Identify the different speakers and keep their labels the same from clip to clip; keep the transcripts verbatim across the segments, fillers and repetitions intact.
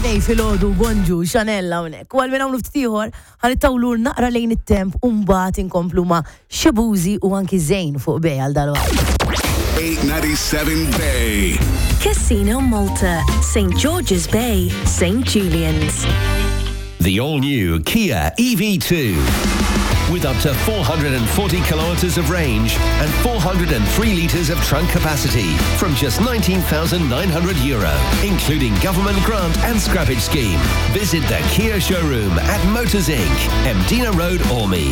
Speaker 1: tnej fil-ħodu Bonġu, Chanel hawnhekk. U għal minn hawn ftieħor ħanittawlu naqra lejn it-temp u mbagħad inkomplu ma' Shabuzi u anki Zejn fuq Bay għal dalwaqt.
Speaker 2: eight ninety-seven Bay.
Speaker 3: Casino Malta, Saint George's Bay, Saint Julian's.
Speaker 4: The all-new Kia E V two. With up to four hundred forty kilometers of range and four hundred three litres of trunk capacity from just nineteen thousand nine hundred euro, including government grant and scrappage scheme. Visit the Kia showroom at Motors Incorporated, Mdina Road, Ormy.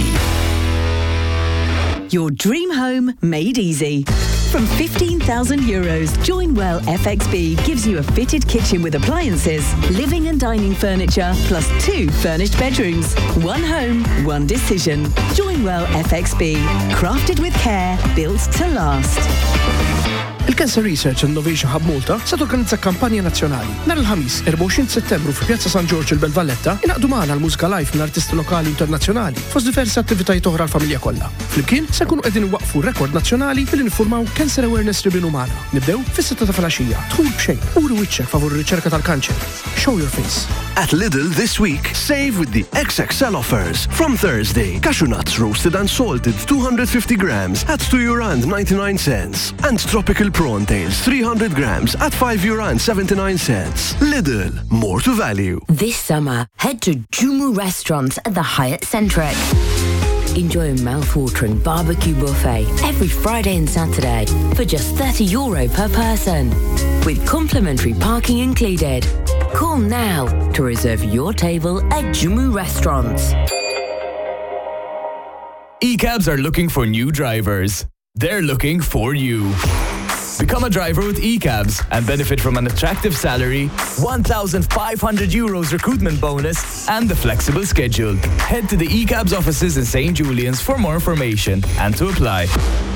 Speaker 3: Your dream home made easy. From fifteen thousand euros, Joinwell F X B gives you a fitted kitchen with appliances, living and dining furniture, plus two furnished bedrooms. One home, one decision. Joinwell F X B. Crafted with care, built to last.
Speaker 5: Il-Cancer Research Innovation Hub Malta se torganizza kampanja nazzjonali. Nhar il-ħamis, erba' u għoxrin Settembru fi Pjazza San Giorgio il-Belvalletta, inaqdu magħna l-mużika live minn artisti lokali internazzjonali fost diversi attivitajiet oħra l-familja kollha. Flimkien se nkunu qegħdin waqfu rekord nazzjonali billi niffurmaw Cancer Awareness Ribbon magħna. Nibdew fis-sitta ta' filgħaxija. Dħul b'xejn, uri wiċċek favur ir-riċerka tal-kanċer. Show your face.
Speaker 6: At Lidl this week, save with the X X L offers. From Thursday, cashew nuts roasted and salted two hundred fifty grams at two euro and ninety-nine cents. And tropical prawn tails three hundred grams at five euro and seventy-nine cents. Lidl, more to value.
Speaker 7: This summer, head to Jumu Restaurants at the Hyatt Centric. Enjoy a mouth-watering barbecue buffet every Friday and Saturday for just thirty euro per person, with complimentary parking included. Call now to reserve your table at Jumu Restaurants.
Speaker 8: E CABs are looking for new drivers. They're looking for you. Become a driver with E CABs and benefit from an attractive salary, one thousand five hundred euros recruitment bonus, and the flexible schedule. Head to the E CABs offices in Saint Julian's for more information and to apply.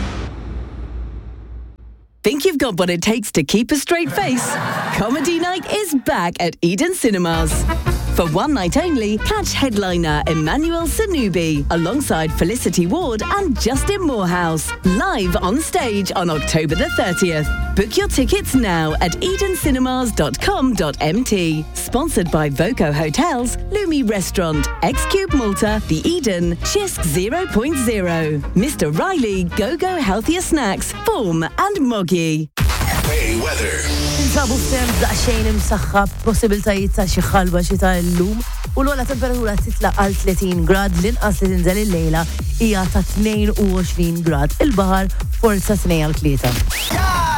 Speaker 3: Think you've got what it takes to keep a straight face? Comedy Night is back at Eden Cinemas. For one night only, catch headliner Emmanuel Sanubi alongside Felicity Ward and Justin Morehouse live on stage on October the thirtieth. Book your tickets now at eden cinemas dot com dot m t. Sponsored by Voco Hotels, Lumi Restaurant, X-Cube Malta, The Eden, Shisk zero point zero, Mister Riley, Go-Go Healthier Snacks, Form and Moggy.
Speaker 2: Bay weather.
Speaker 1: Insabu f'temp daqsxejn imsaħħab possibiltajiet ta' xi ħalba xita llum u l-ogħla temperatura titla' għal tletin grad l-inqas li tinżel il-lejla hija ta' tnejn u għoxrin grad. Il-baħar forza tnejn għal tlieta.